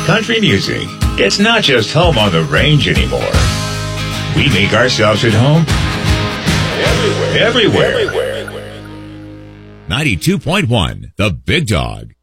country music. It's not just home on the range anymore. We make ourselves at home everywhere. 92.1, The Big Dog.